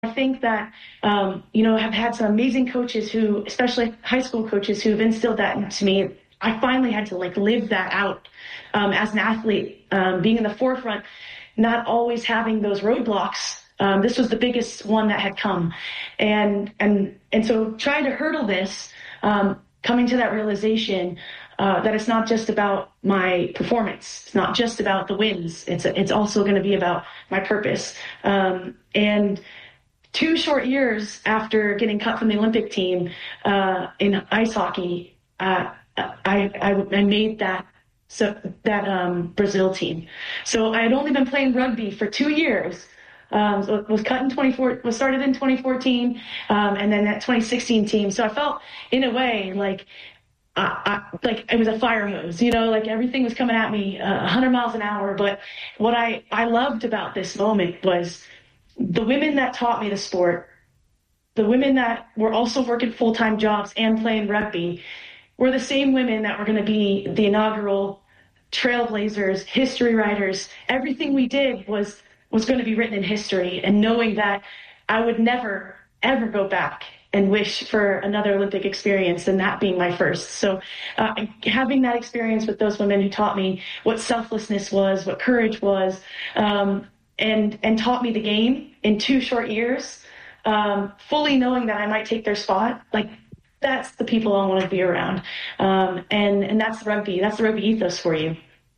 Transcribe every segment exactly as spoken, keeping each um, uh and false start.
I think that, um, you know, I've had some amazing coaches who, especially high school coaches, who've instilled that into me. I finally had to like live that out um, as an athlete, um, being in the forefront, not always having those roadblocks. Um, this was the biggest one that had come. And, and, and so trying to hurdle this, um, coming to that realization, uh, that it's not just about my performance. It's not just about the wins. It's, it's also going to be about my purpose. Um, and two short years after getting cut from the Olympic team, uh, in ice hockey, uh, I, I, I made that, so that, um, Brazil team. So I had only been playing rugby for two years. Um, so it was cut in twenty-four, was started in twenty fourteen, um, and then that twenty sixteen team. So I felt in a way like, uh, I, like it was a fire hose, you know, like everything was coming at me uh, one hundred miles an hour. But what I, I loved about this moment was the women that taught me the sport, the women that were also working full-time jobs and playing rugby, were the same women that were going to be the inaugural trailblazers, history writers. Everything we did was was going to be written in history, and knowing that I would never, ever go back and wish for another Olympic experience than that being my first. So uh, having that experience with those women who taught me what selflessness was, what courage was, um, and, and taught me the game in two short years, um, fully knowing that I might take their spot, like that's the people I want to be around. Um, and, and that's rugby. That's the rugby ethos for you.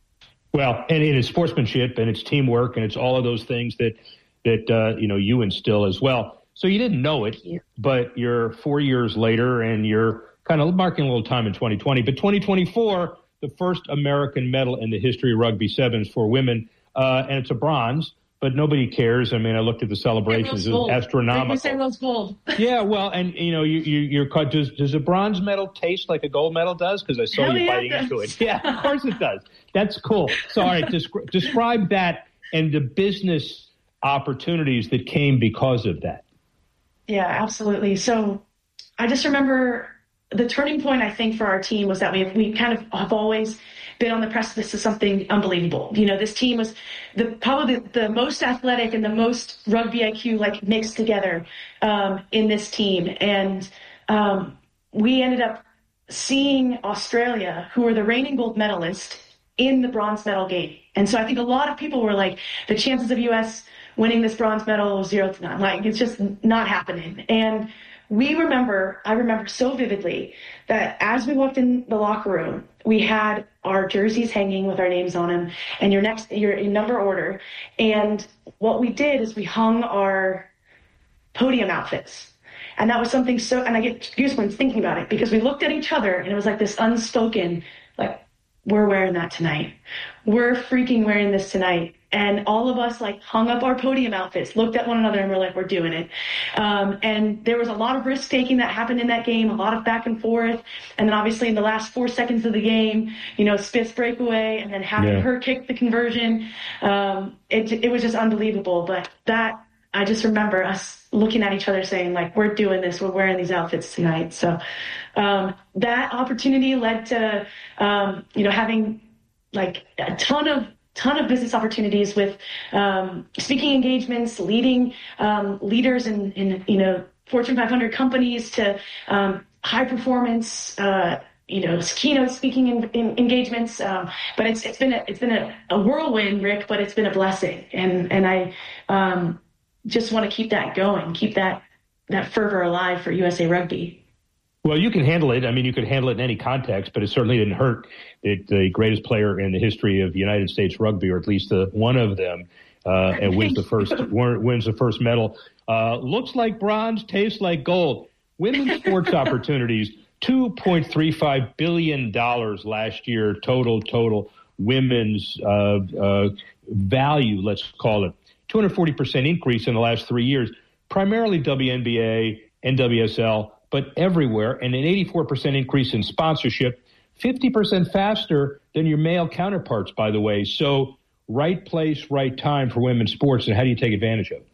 Well, and it is sportsmanship, and it's teamwork, and it's all of those things that that uh, you know you instill as well. So you didn't know it, but you're four years later, and you're kind of marking a little time in twenty twenty. But twenty twenty-four, the first American medal in the history of rugby sevens for women, uh, and it's a bronze. But nobody cares. I mean, I looked at the celebrations; it's astronomical. We say rose gold. Yeah, well, and you know, you, you you're caught. Does does a bronze medal taste like a gold medal does? Because I saw Hell you yeah, biting it into it. Yeah, of course it does. That's cool. So, all right, descri- describe that and the business opportunities that came because of that. Yeah, absolutely. So, I just remember the turning point. I think for our team was that we we kind of have always been on the precipice of something unbelievable. You know, this team was the probably the, the most athletic and the most rugby I Q like mixed together um, in this team. And um, we ended up seeing Australia, who were the reigning gold medalist, in the bronze medal game. And so I think a lot of people were like, the chances of U S winning this bronze medal zero to none. Like, it's just not happening. And we remember, I remember so vividly that as we walked in the locker room, we had our jerseys hanging with our names on them and your next, your in number order. And what we did is we hung our podium outfits. And that was something so, and I get goosebumps thinking about it, because we looked at each other and it was like this unspoken, like, we're wearing that tonight. We're freaking wearing this tonight. And all of us like hung up our podium outfits, looked at one another, and we're like, we're doing it. Um, and there was a lot of risk taking that happened in that game, a lot of back and forth. And then obviously in the last four seconds of the game, you know, Spieth's breakaway and then having yeah. her kick the conversion. Um, it, it was just unbelievable. But that, I just remember us looking at each other saying, like, we're doing this, we're wearing these outfits tonight. So um, that opportunity led to, um, you know, having like a ton of ton of business opportunities with um, speaking engagements, leading um, leaders in, in, you know, Fortune five hundred companies to um, high performance, uh, you know, keynote speaking in, in engagements. Um, but it's it's been a, it's been a, a whirlwind, Rick, but it's been a blessing. And and I um, just want to keep that going, keep that that fervor alive for U S A Rugby. Well, you can handle it. I mean, you could handle it in any context, but it certainly didn't hurt that the greatest player in the history of United States rugby, or at least the, one of them, uh, and wins the first wins the first medal. Uh, looks like bronze, tastes like gold. Women's sports opportunities, two point three five billion dollars last year, total, total women's uh, uh, value, let's call it. two hundred forty percent increase in the last three years, primarily W N B A, N W S L, but everywhere, and an eighty-four percent increase in sponsorship, fifty percent faster than your male counterparts, by the way. So right place, right time for women's sports, and how do you take advantage of it?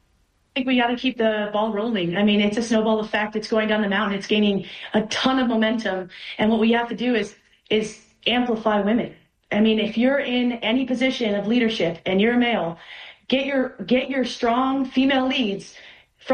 I think we got to keep the ball rolling. I mean, it's a snowball effect. It's going down the mountain. It's gaining a ton of momentum. And what we have to do is is amplify women. I mean, if you're in any position of leadership and you're a male, get your get your strong female leads